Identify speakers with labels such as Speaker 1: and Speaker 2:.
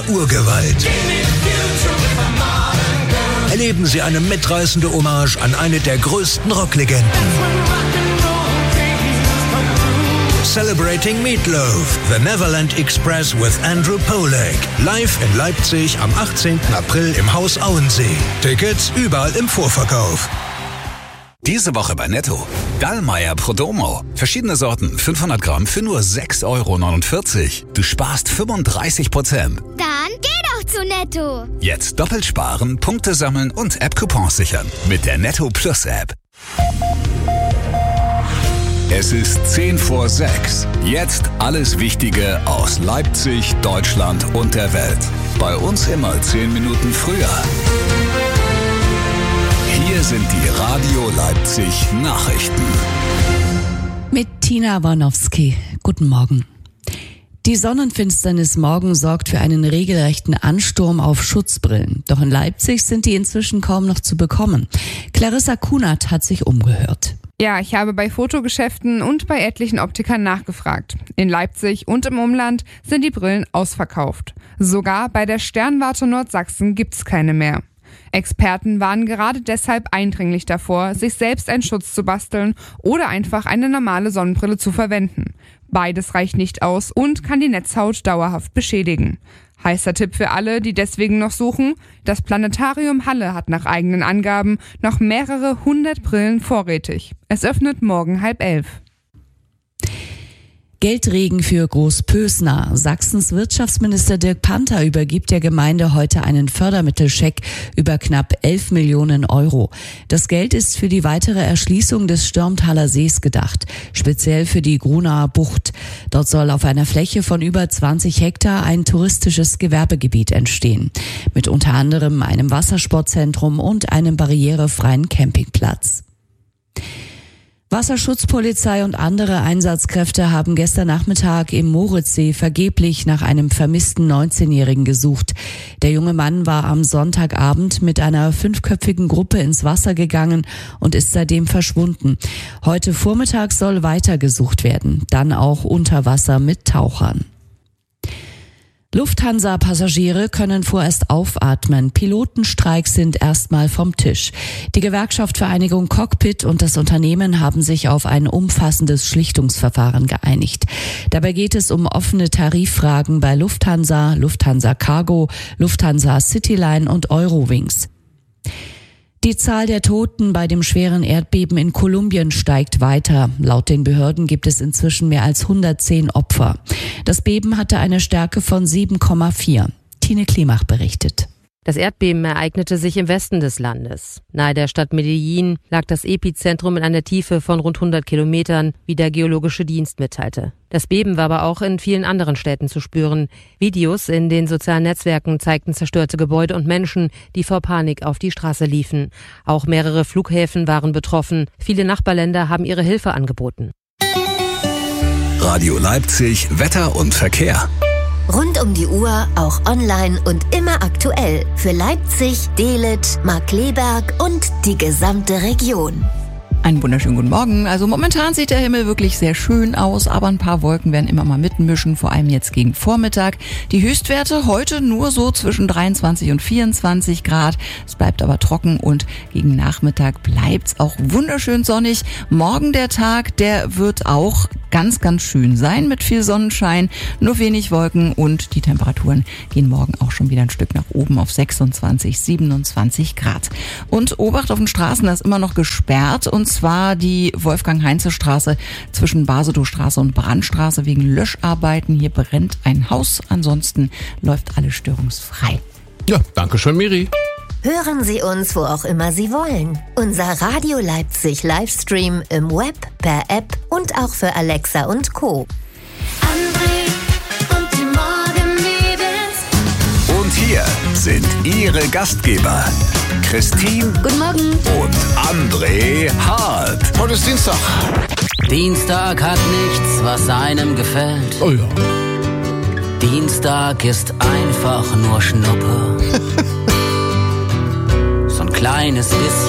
Speaker 1: Urgewalt. Erleben Sie eine mitreißende Hommage an eine der größten Rocklegenden. Celebrating Meatloaf, The Neverland Express with Andrew Polak. Live in Leipzig am 18. April im Haus Auensee. Tickets überall im Vorverkauf.
Speaker 2: Diese Woche bei Netto. Dallmayr Prodomo. Verschiedene Sorten, 500 Gramm für nur 6,49 €. Du sparst 35%.
Speaker 3: Dann geh doch zu Netto.
Speaker 2: Jetzt doppelt sparen, Punkte sammeln und App-Coupons sichern. Mit der Netto Plus App. Es ist 10 vor 6. Jetzt alles Wichtige aus Leipzig, Deutschland und der Welt. Bei uns immer 10 Minuten früher. Hier sind die Radio Leipzig Nachrichten.
Speaker 4: Mit Tina Warnowski. Guten Morgen. Die Sonnenfinsternis morgen sorgt für einen regelrechten Ansturm auf Schutzbrillen. Doch in Leipzig sind die inzwischen kaum noch zu bekommen. Clarissa Kunert hat sich umgehört.
Speaker 5: Ja, ich habe bei Fotogeschäften und bei etlichen Optikern nachgefragt. In Leipzig und im Umland sind die Brillen ausverkauft. Sogar bei der Sternwarte Nordsachsen gibt's keine mehr. Experten warnen gerade deshalb eindringlich davor, sich selbst einen Schutz zu basteln oder einfach eine normale Sonnenbrille zu verwenden. Beides reicht nicht aus und kann die Netzhaut dauerhaft beschädigen. Heißer Tipp für alle, die deswegen noch suchen: Das Planetarium Halle hat nach eigenen Angaben noch mehrere 100 Brillen vorrätig. Es öffnet morgen 10:30.
Speaker 4: Geldregen für Großpösna. Sachsens Wirtschaftsminister Dirk Panther übergibt der Gemeinde heute einen Fördermittelscheck über knapp 11 Millionen €. Das Geld ist für die weitere Erschließung des Stürmtaler Sees gedacht, speziell für die Grunaer Bucht. Dort soll auf einer Fläche von über 20 Hektar ein touristisches Gewerbegebiet entstehen, mit unter anderem einem Wassersportzentrum und einem barrierefreien Campingplatz. Wasserschutzpolizei und andere Einsatzkräfte haben gestern Nachmittag im Moritzsee vergeblich nach einem vermissten 19-Jährigen gesucht. Der junge Mann war am Sonntagabend mit einer 5-köpfigen Gruppe ins Wasser gegangen und ist seitdem verschwunden. Heute Vormittag soll weiter gesucht werden, dann auch unter Wasser mit Tauchern. Lufthansa-Passagiere können vorerst aufatmen. Pilotenstreiks sind erstmal vom Tisch. Die Gewerkschaft Vereinigung Cockpit und das Unternehmen haben sich auf ein umfassendes Schlichtungsverfahren geeinigt. Dabei geht es um offene Tariffragen bei Lufthansa, Lufthansa Cargo, Lufthansa Cityline und Eurowings. Die Zahl der Toten bei dem schweren Erdbeben in Kolumbien steigt weiter. Laut den Behörden gibt es inzwischen mehr als 110 Opfer. Das Beben hatte eine Stärke von 7,4. Tine Klimach berichtet.
Speaker 6: Das Erdbeben ereignete sich im Westen des Landes. Nahe der Stadt Medellin lag das Epizentrum in einer Tiefe von rund 100 Kilometern, wie der Geologische Dienst mitteilte. Das Beben war aber auch in vielen anderen Städten zu spüren. Videos in den sozialen Netzwerken zeigten zerstörte Gebäude und Menschen, die vor Panik auf die Straße liefen. Auch mehrere Flughäfen waren betroffen. Viele Nachbarländer haben ihre Hilfe angeboten.
Speaker 2: Radio Leipzig, Wetter und Verkehr.
Speaker 7: Rund um die Uhr, auch online und immer aktuell. Für Leipzig, Dehlet, Markkleeberg und die gesamte Region.
Speaker 8: Einen wunderschönen guten Morgen. Also momentan sieht der Himmel wirklich sehr schön aus, aber ein paar Wolken werden immer mal mitmischen, vor allem jetzt gegen Vormittag. Die Höchstwerte heute nur so zwischen 23 und 24 Grad. Es bleibt aber trocken und gegen Nachmittag bleibt's auch wunderschön sonnig. Morgen der Tag, der wird auch ganz, ganz schön sein mit viel Sonnenschein, nur wenig Wolken und die Temperaturen gehen morgen auch schon wieder ein Stück nach oben auf 26, 27 Grad. Und Obacht auf den Straßen, da ist immer noch gesperrt und zwar die Wolfgang-Heinze-Straße zwischen Basedowstraße und Brandstraße wegen Löscharbeiten. Hier brennt ein Haus, ansonsten läuft alles störungsfrei.
Speaker 9: Ja, danke schön, Miri.
Speaker 7: Hören Sie uns, wo auch immer Sie wollen. Unser Radio Leipzig Livestream im Web, per App und auch für Alexa und Co.
Speaker 3: André und die Morgenmädels.
Speaker 2: Und hier sind Ihre Gastgeber, Christine
Speaker 3: Guten Morgen.
Speaker 2: und André Hart.
Speaker 9: Heute ist Dienstag.
Speaker 10: Dienstag hat nichts, was einem gefällt.
Speaker 9: Oh ja.
Speaker 10: Dienstag ist einfach nur Schnuppe. So ein kleines bisschen